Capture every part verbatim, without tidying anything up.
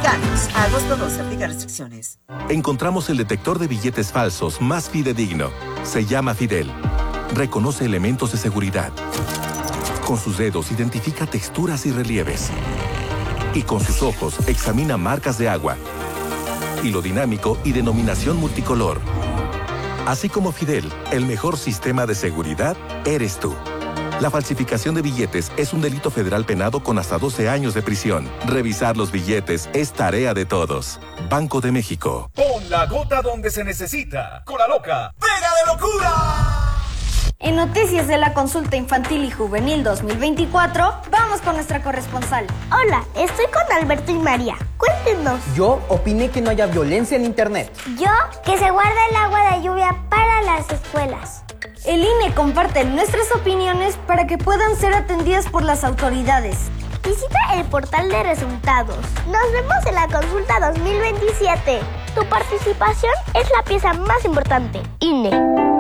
Mexicanos. A agosto doce, aplica restricciones. Encontramos el detector de billetes falsos más fidedigno. Se llama Fidel. Reconoce elementos de seguridad. Con sus dedos identifica texturas y relieves. Y con sus ojos examina marcas de agua, hilo dinámico y denominación multicolor. Así como Fidel, el mejor sistema de seguridad eres tú. La falsificación de billetes es un delito federal penado con hasta doce años de prisión. Revisar los billetes es tarea de todos. Banco de México. Pon la gota donde se necesita. Con la loca, ¡pega de locura! En Noticias de la Consulta Infantil y Juvenil dos mil veinticuatro, vamos con nuestra corresponsal. Hola, estoy con Alberto y María. Cuéntenos. Yo opiné que no haya violencia en internet. Yo, que se guarda el agua de lluvia para las escuelas. El I N E comparte nuestras opiniones para que puedan ser atendidas por las autoridades. Visita el portal de resultados. Nos vemos en la consulta dos mil veintisiete. Tu participación es la pieza más importante. I N E.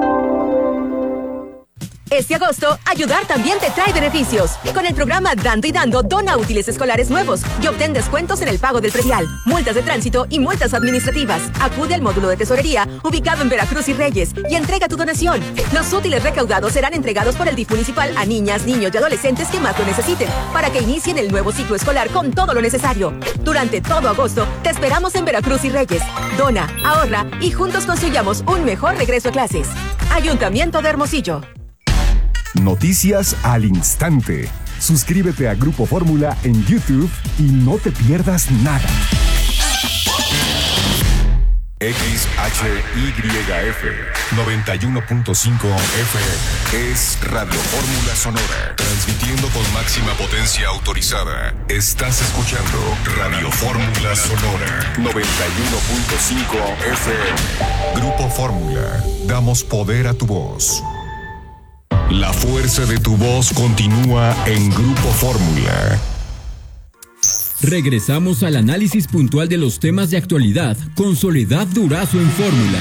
Este agosto, ayudar también te trae beneficios. Con el programa Dando y Dando, dona útiles escolares nuevos y obtén descuentos en el pago del predial, multas de tránsito y multas administrativas. Acude al módulo de tesorería ubicado en Veracruz y Reyes y entrega tu donación. Los útiles recaudados serán entregados por el D I F municipal a niñas, niños y adolescentes que más lo necesiten para que inicien el nuevo ciclo escolar con todo lo necesario. Durante todo agosto, te esperamos en Veracruz y Reyes. Dona, ahorra y juntos construyamos un mejor regreso a clases. Ayuntamiento de Hermosillo. Noticias al instante. Suscríbete a Grupo Fórmula en YouTube y no te pierdas nada. X H Y F noventa y uno punto cinco F M es Radio Fórmula Sonora, transmitiendo con máxima potencia autorizada. Estás escuchando Radio Fórmula Sonora noventa y uno punto cinco F M. Grupo Fórmula, damos poder a tu voz. La fuerza de tu voz continúa en Grupo Fórmula. Regresamos al análisis puntual de los temas de actualidad con Soledad Durazo en Fórmula.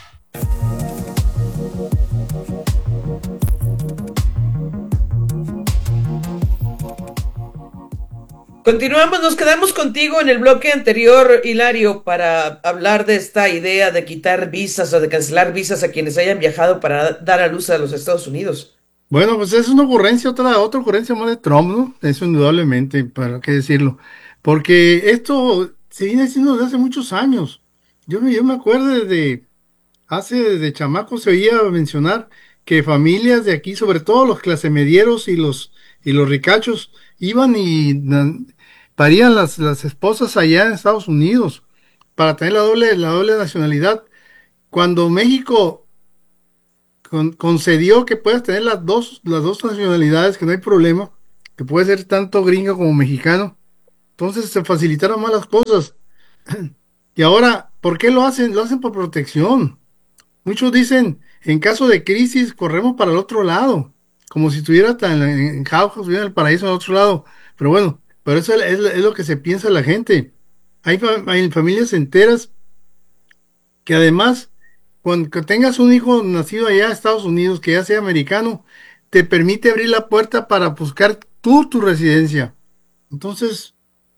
Continuamos, nos quedamos contigo en el bloque anterior, Hilario, para hablar de esta idea de quitar visas o de cancelar visas a quienes hayan viajado para dar a luz a los Estados Unidos. Bueno, pues es una ocurrencia, otra, otra ocurrencia más de Trump, ¿no? Eso indudablemente, para qué decirlo. Porque esto se viene haciendo desde hace muchos años. Yo, yo me acuerdo de, hace, de chamaco se oía mencionar que familias de aquí, sobre todo los clasemedieros y los, y los ricachos, iban y na, parían las, las esposas allá en Estados Unidos para tener la doble, la doble nacionalidad. Cuando México con, concedió que puedas tener las dos, las dos nacionalidades, que no hay problema, que puede ser tanto gringo como mexicano, entonces se facilitaron más las cosas. Y ahora, ¿por qué lo hacen? Lo hacen por protección. Muchos dicen, en caso de crisis, corremos para el otro lado, como si estuviera tan en jauja, estuviera en el paraíso al otro lado. Pero bueno, pero eso es, es lo que se piensa la gente. Hay, hay familias enteras que además, cuando tengas un hijo nacido allá en Estados Unidos, que ya sea americano, te permite abrir la puerta para buscar tú tu residencia. Entonces,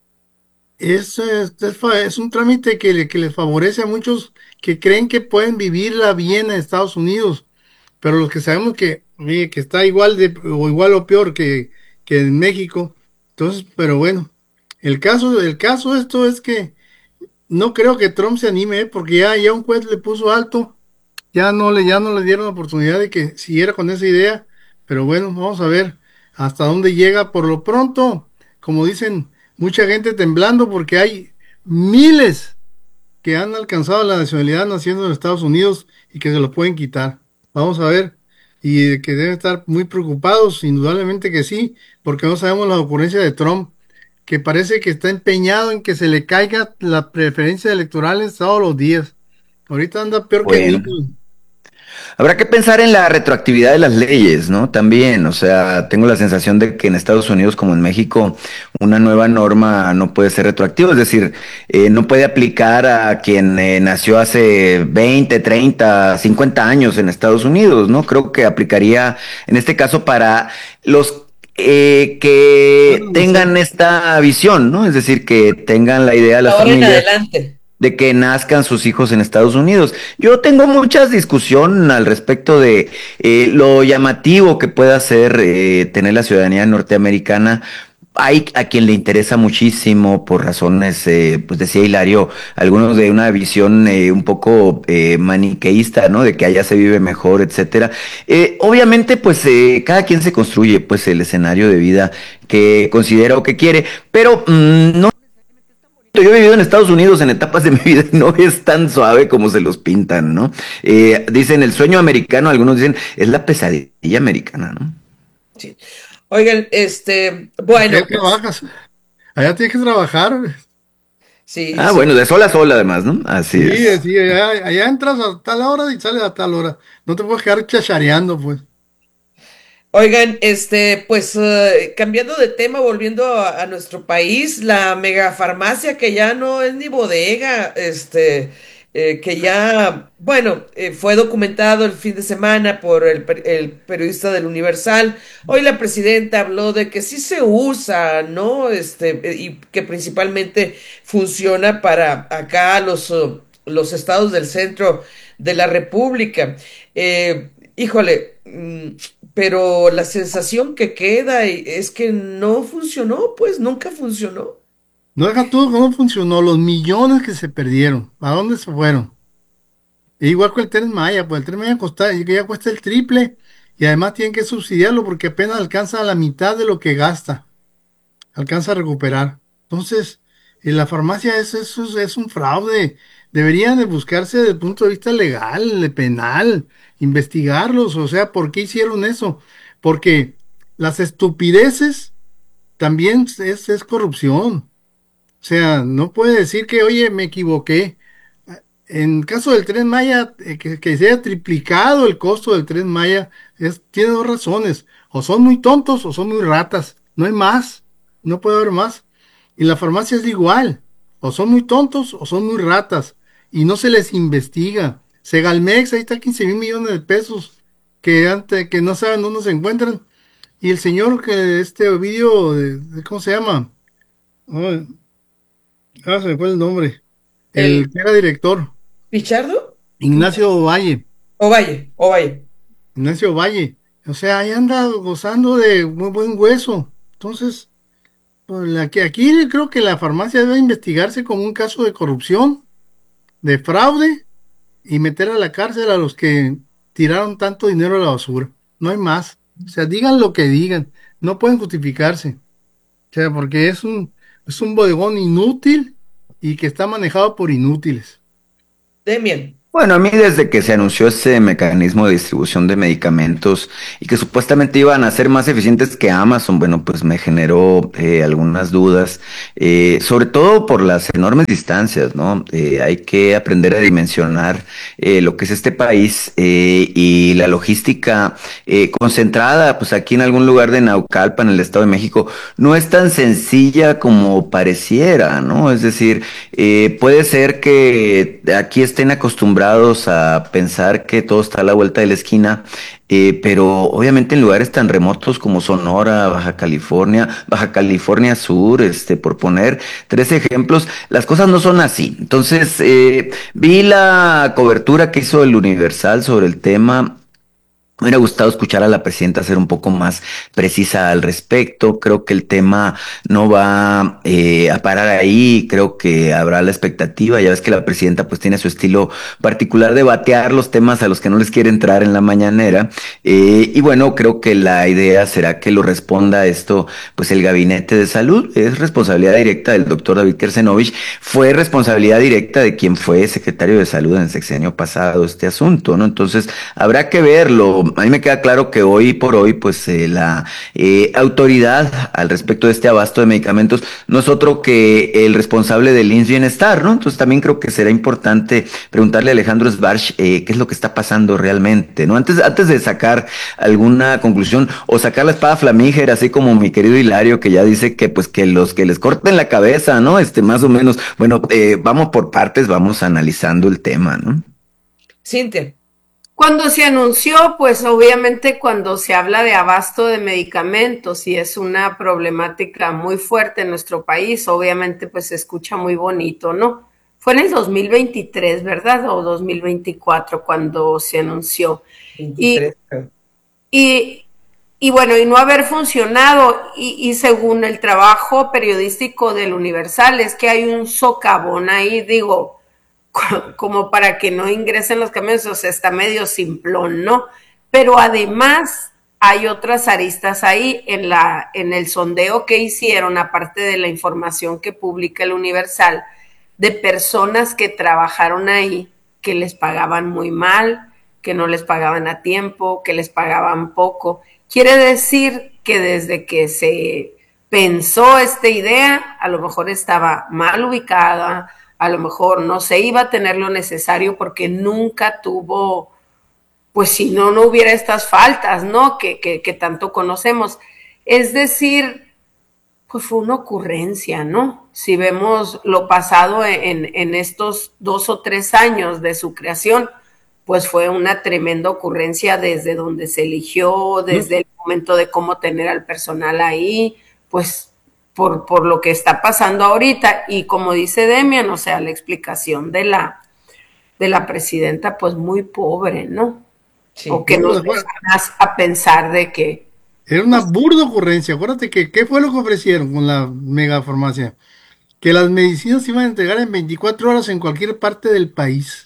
es, es, es un trámite que, le, que les favorece a muchos que creen que pueden vivirla bien en Estados Unidos, pero los que sabemos que, que está igual de, o igual o peor que, que en México. Entonces, pero bueno, el caso, el caso de esto es que no creo que Trump se anime, porque ya, ya un juez le puso alto, ya no le, ya no le dieron la oportunidad de que siguiera con esa idea, pero bueno, vamos a ver hasta dónde llega. Por lo pronto, como dicen, mucha gente temblando porque hay miles que han alcanzado la nacionalidad naciendo en Estados Unidos y que se lo pueden quitar. Vamos a ver, y que deben estar muy preocupados, indudablemente que sí, porque no sabemos la ocurrencia de Trump, que parece que está empeñado en que se le caiga la preferencia electoral todos los días. Ahorita anda peor bueno. que niño. Habrá que pensar en la retroactividad de las leyes, ¿no? También, o sea, tengo la sensación de que en Estados Unidos como en México una nueva norma no puede ser retroactiva, es decir, eh, no puede aplicar a quien eh, nació hace veinte, treinta, cincuenta años en Estados Unidos, ¿no? Creo que aplicaría en este caso para los eh, que tengan esta visión, ¿no? Es decir, que tengan la idea de las Ahora en familias adelante. de que nazcan sus hijos en Estados Unidos. Yo tengo muchas discusión al respecto de eh, lo llamativo que pueda ser eh, tener la ciudadanía norteamericana. Hay a quien le interesa muchísimo por razones, eh, pues decía Hilario, algunos de una visión eh, un poco eh, maniqueísta, ¿no? De que allá se vive mejor, etcétera. Eh, obviamente, pues eh, cada quien se construye, pues el escenario de vida que considera o que quiere, pero mmm, no. Yo he vivido en Estados Unidos en etapas de mi vida y no es tan suave como se los pintan, ¿no? Eh, dicen el sueño americano, algunos dicen es la pesadilla americana, ¿no? Sí. Oigan, este, bueno. ¿Allá trabajas? Allá tienes que trabajar. Sí. Ah, sí. bueno, de sol a sol además, ¿no? Así Sí, es. sí, allá, allá entras a tal hora y sales a tal hora. No te puedes quedar chachareando, pues. Oigan, este, pues uh, cambiando de tema, volviendo a, a nuestro país, la megafarmacia que ya no es ni bodega, este, eh, que ya, bueno, eh, fue documentado el fin de semana por el, el periodista del Universal. Hoy la presidenta habló de que sí se usa, ¿no? Este, y que principalmente funciona para acá los, uh, los estados del centro de la República. Eh, híjole, mmm, pero la sensación que queda es que no funcionó, pues nunca funcionó. No deja todo cómo funcionó, los millones que se perdieron, ¿a dónde se fueron? E igual con el Tren Maya, pues el Tren Maya cuesta, ya cuesta el triple y además tienen que subsidiarlo porque apenas alcanza a la mitad de lo que gasta, alcanza a recuperar. Entonces, en la farmacia eso, eso es un fraude, deberían de buscarse desde el punto de vista legal, de penal, investigarlos, o sea, ¿por qué hicieron eso? Porque las estupideces también es, es corrupción. O sea, no puede decir que, oye, me equivoqué. En caso del Tren Maya, eh, que, que se haya triplicado el costo del Tren Maya, es, tiene dos razones. O son muy tontos o son muy ratas. No hay más. No puede haber más. Y la farmacia es igual. O son muy tontos o son muy ratas. Y no se les investiga. Segalmex, ahí está quince mil millones de pesos que antes, que no saben dónde se encuentran. Y el señor que este Ovidio, de, de, ¿cómo se llama? Oh, ah, se me fue el nombre. El, el que era director. ¿Pichardo? Ignacio Valle. Ovalle, Ovalle. Ignacio Valle. O sea, ahí anda gozando de muy buen hueso. Entonces, pues, aquí, aquí creo que la farmacia debe investigarse como un caso de corrupción, de fraude, y meter a la cárcel a los que tiraron tanto dinero a la basura. No hay más. O sea, digan lo que digan. No pueden justificarse. O sea, porque es un, es un bodegón inútil y que está manejado por inútiles. Demian. Bueno, a mí desde que se anunció ese mecanismo de distribución de medicamentos y que supuestamente iban a ser más eficientes que Amazon, bueno, pues me generó eh, algunas dudas, eh, sobre todo por las enormes distancias, ¿no? Eh, hay que aprender a dimensionar eh, lo que es este país eh, y la logística eh, concentrada, pues aquí en algún lugar de Naucalpan, en el Estado de México, no es tan sencilla como pareciera, ¿no? Es decir, eh, puede ser que aquí estén acostumbrados a pensar que todo está a la vuelta de la esquina, eh, pero obviamente en lugares tan remotos como Sonora, Baja California, Baja California Sur, este, por poner tres ejemplos, las cosas no son así. Entonces, eh, vi la cobertura que hizo el Universal sobre el tema. Me hubiera gustado escuchar a la presidenta ser un poco más precisa al respecto. Creo que el tema no va eh, a parar ahí. Creo que habrá la expectativa. Ya ves que la presidenta pues tiene su estilo particular de batear los temas a los que no les quiere entrar en la mañanera. Eh, y bueno, creo que la idea será que lo responda esto pues el Gabinete de Salud. Es responsabilidad directa del doctor David Kersenovich. Fue responsabilidad directa de quien fue secretario de Salud en el sexenio pasado este asunto, ¿no? Entonces habrá que verlo. A mí me queda claro que hoy por hoy, pues eh, la eh, autoridad al respecto de este abasto de medicamentos no es otro que el responsable del I M S S Bienestar, ¿no? Entonces también creo que será importante preguntarle a Alejandro Sbarch eh, qué es lo que está pasando realmente, ¿no? Antes, antes de sacar alguna conclusión o sacar la espada flamígera, así como mi querido Hilario, que ya dice que pues que los que les corten la cabeza, ¿no? Este, más o menos, bueno, eh, vamos por partes, vamos analizando el tema, ¿no? Cintia. Cuando se anunció, pues obviamente cuando se habla de abasto de medicamentos y es una problemática muy fuerte en nuestro país, obviamente pues se escucha muy bonito, ¿no? Fue en el dos mil veintitrés, ¿verdad? O dos mil veinticuatro cuando se anunció. veintitrés. Y, y, y bueno, y no haber funcionado, y, y según el trabajo periodístico del Universal, es que hay un socavón ahí, digo, como para que no ingresen los camiones, o sea, está medio simplón, ¿no? Pero además hay otras aristas ahí en, la, en el sondeo que hicieron, aparte de la información que publica el Universal, de personas que trabajaron ahí, que les pagaban muy mal, que no les pagaban a tiempo, que les pagaban poco. Quiere decir que desde que se pensó esta idea, a lo mejor estaba mal ubicada, a lo mejor no se iba a tener lo necesario porque nunca tuvo, pues si no, no hubiera estas faltas, ¿no? Que, que, que tanto conocemos. Es decir, pues fue una ocurrencia, ¿no? Si vemos lo pasado en, en estos dos o tres años de su creación, pues fue una tremenda ocurrencia desde donde se eligió, desde el momento de cómo tener al personal ahí, pues por, por lo que está pasando ahorita. Y como dice Demian, o sea, la explicación de la, de la presidenta, pues muy pobre, ¿no? Sí. O que nos deja más a pensar de que... Era una burda ocurrencia. Acuérdate que, ¿qué fue lo que ofrecieron con la megafarmacia? Que las medicinas se iban a entregar en veinticuatro horas en cualquier parte del país.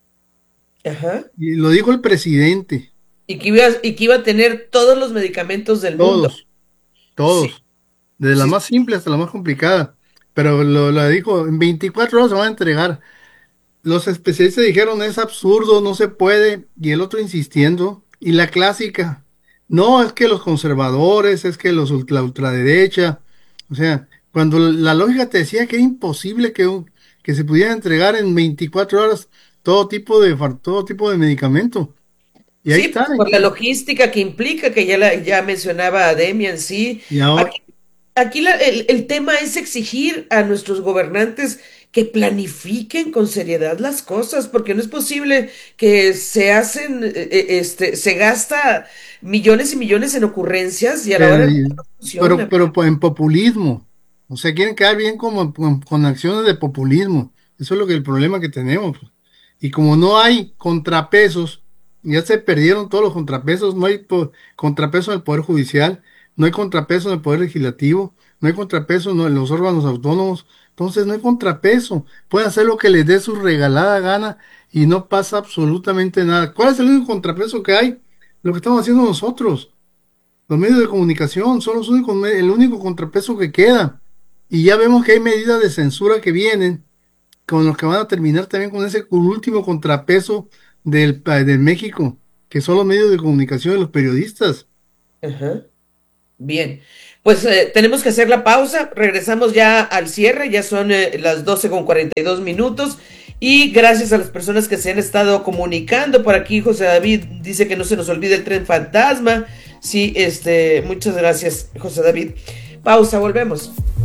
Ajá. Y lo dijo el presidente. Y que iba, y que iba a tener todos los medicamentos del todos, mundo. Todos. Sí. Desde la Sí. más simple hasta la más complicada. Pero lo, lo dijo, en veinticuatro horas se van a entregar. Los especialistas dijeron, es absurdo, no se puede. Y el otro insistiendo. Y la clásica, no, es que los conservadores, es que los ultra, la ultraderecha. O sea, cuando la lógica te decía que era imposible que, un- que se pudiera entregar en veinticuatro horas todo tipo de, far- todo tipo de medicamento. Y ahí Sí, está. por la logística que implica, que ya, la, ya mencionaba a Demian, sí. Y ahora, Aquí, aquí la- el, el tema es exigir a nuestros gobernantes que planifiquen con seriedad las cosas, porque no es posible que se hacen, eh, eh, este, se gasta millones y millones en ocurrencias y a la hora pero, de y- no funciona. pero, pero po- en populismo. O sea, quieren quedar bien como con, con acciones de populismo. Eso es lo que el problema que tenemos. Y como no hay contrapesos, ya se perdieron todos los contrapesos, no hay po- contrapeso en el Poder Judicial, no hay contrapeso en el Poder Legislativo, no hay contrapeso en los órganos autónomos, entonces no hay contrapeso. Pueden hacer lo que les dé su regalada gana y no pasa absolutamente nada. ¿Cuál es el único contrapeso que hay? Lo que estamos haciendo nosotros. Los medios de comunicación son los únicos, me- el único contrapeso que queda. Y ya vemos que hay medidas de censura que vienen, con los que van a terminar también con ese último contrapeso del, pa- de México, que son los medios de comunicación y los periodistas. Ajá. Bien, pues eh, tenemos que hacer la pausa, regresamos ya al cierre, ya son eh, las doce con cuarenta y dos minutos y gracias a las personas que se han estado comunicando por aquí. José David dice que no se nos olvide el tren fantasma. Sí, este, muchas gracias, José David. Pausa, volvemos.